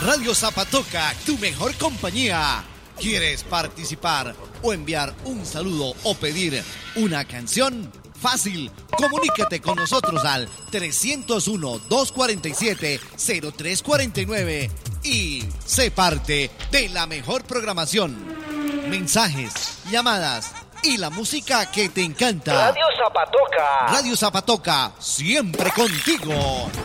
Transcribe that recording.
Radio Zapatoca, tu mejor compañía. ¿Quieres participar o enviar un saludo o pedir una canción? Fácil, comunícate con nosotros al 301-247-0349 y sé parte de la mejor programación. Mensajes, llamadas y la música que te encanta. Radio Zapatoca. Radio Zapatoca, siempre contigo.